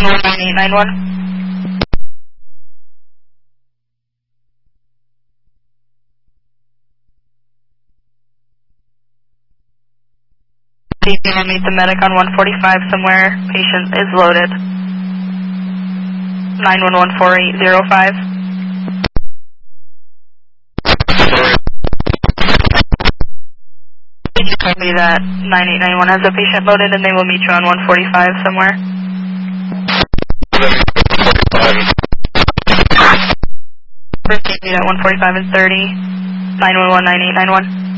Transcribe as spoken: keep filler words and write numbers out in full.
one one nine eight nine one. You can meet the medic on one forty-five somewhere. Patient is loaded. nine one one four eight zero five. Did you copy that nine eight nine one has a patient loaded and they will meet you on one forty-five somewhere? Proceed at one forty-five and thirty. nine one one nine eight nine one.